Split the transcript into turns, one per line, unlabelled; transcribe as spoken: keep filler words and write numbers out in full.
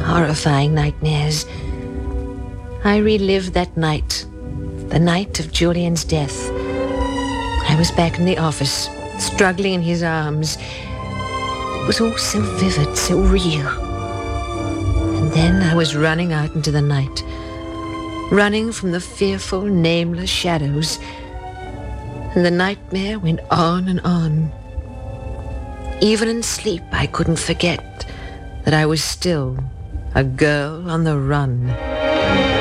horrifying nightmares. I relived that night, the night of Julian's death. I was back in the office, struggling in his arms. It was all so vivid, so real. And then I was running out into the night, running from the fearful, nameless shadows. And the nightmare went on and on. Even in sleep, I couldn't forget that I was still a girl on the run.